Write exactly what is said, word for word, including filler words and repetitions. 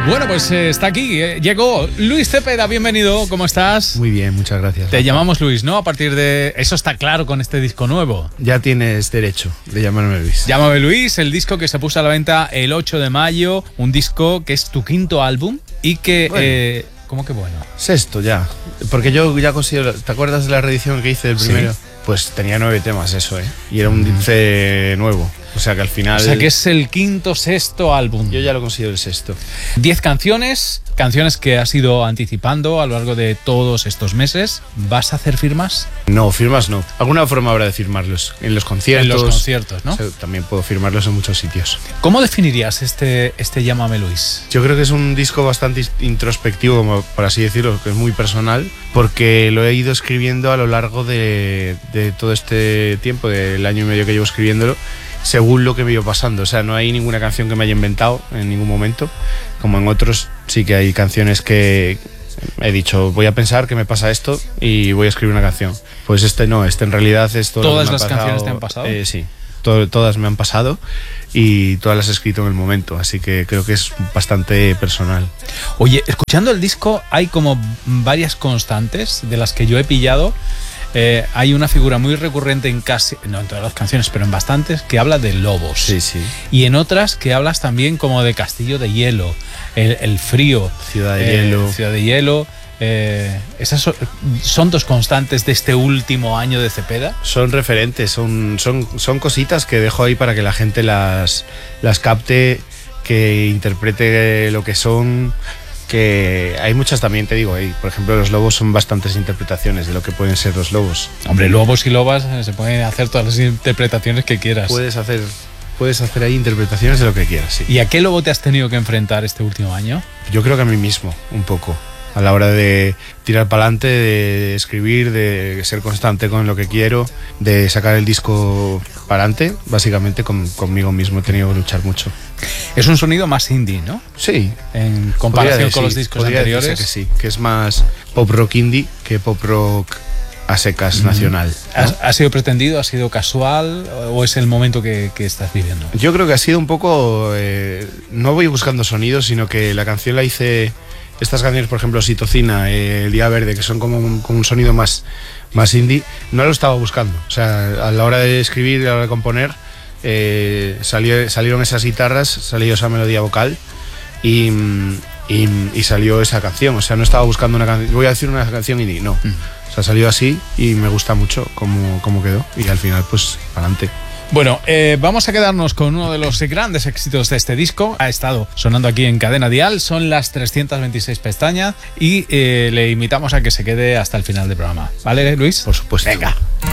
Bueno, pues eh, está aquí, eh, llegó Luis Cepeda, bienvenido, ¿cómo estás? Muy bien, muchas gracias. Te llamamos Luis, ¿no? A partir de... Eso está claro con este disco nuevo. Ya tienes derecho de llamarme Luis. Llámame Luis, el disco que se puso a la venta el ocho de mayo, un disco que es tu quinto álbum y que... Bueno. Eh, ¿Cómo que bueno? Sexto ya, porque yo ya considero... ¿Te acuerdas de la reedición que hice del primero? Sí. Pues tenía nueve temas eso, ¿eh? Y era un disco nuevo, o sea que al final... O sea que es el quinto, sexto álbum. Yo ya lo considero el sexto. Diez canciones, canciones que has ido anticipando a lo largo de todos estos meses. ¿Vas a hacer firmas? No, firmas no. Alguna forma habrá de firmarlos. En los conciertos. En los conciertos, ¿no? O sea, también puedo firmarlos en muchos sitios. ¿Cómo definirías este, este Llámame Luis? Yo creo que es un disco bastante introspectivo, como por así decirlo, que es muy personal, porque lo he ido escribiendo a lo largo de, de todo este tiempo, del año y medio que llevo escribiéndolo, según lo que me iba pasando. O sea, no hay ninguna canción que me haya inventado en ningún momento. Como en otros, sí que hay canciones que he dicho, voy a pensar que me pasa esto y voy a escribir una canción. Pues este no, este en realidad es todo. ¿Todas lo que me las ha pasado. canciones te han pasado? Eh, sí, todo, todas me han pasado y todas las he escrito en el momento, así que creo que es bastante personal. Oye, escuchando el disco hay como varias constantes de las que yo he pillado. Eh, hay una figura muy recurrente en casi, no en todas las canciones, pero en bastantes, que habla de lobos. Sí, sí. Y en otras que hablas también como de Castillo de Hielo, el, el frío. Ciudad de eh, Hielo. Ciudad de Hielo. Eh, esas son, son dos constantes de este último año de Cepeda. Son referentes, son, son, son cositas que dejo ahí para que la gente las, las capte, que interprete lo que son. Que hay muchas también, te digo, ahí, por ejemplo, los lobos son bastantes interpretaciones de lo que pueden ser los lobos. Hombre, lobos y lobas, eh, se pueden hacer todas las interpretaciones que quieras. Puedes hacer, puedes hacer ahí interpretaciones de lo que quieras, sí. ¿Y a qué lobo te has tenido que enfrentar este último año? Yo creo que a mí mismo, un poco. A la hora de tirar para adelante, de escribir, de ser constante con lo que quiero, de sacar el disco para adelante, básicamente con, conmigo mismo he tenido que luchar mucho. Es un sonido más indie, ¿no? Sí. En comparación Podría con los decir- discos podría anteriores. decirse que sí, que es más pop rock indie que pop rock a secas Mm. nacional, ¿no? ¿Ha, ha sido pretendido? ¿Ha sido casual? ¿O es el momento que, que estás viviendo? Yo creo que ha sido un poco... eh, no voy buscando sonidos, sino que la canción la hice... Estas canciones, por ejemplo, Citocina, eh, El Día Verde, que son como un, como un sonido más, más indie, no lo estaba buscando. O sea, a la hora de escribir y a la hora de componer, eh, salió, salieron esas guitarras, salió esa melodía vocal y, y, y salió esa canción. O sea, no estaba buscando una canción, voy a decir una canción indie, no. Mm. O sea, salió así y me gusta mucho cómo, cómo quedó. Y al final, pues, para adelante. Bueno, eh, vamos a quedarnos con uno de los grandes éxitos de este disco. Ha estado sonando aquí en Cadena Dial. Son las trescientas veintiséis pestañas y eh, le invitamos a que se quede hasta el final del programa. ¿Vale, Luis? Por supuesto. Venga.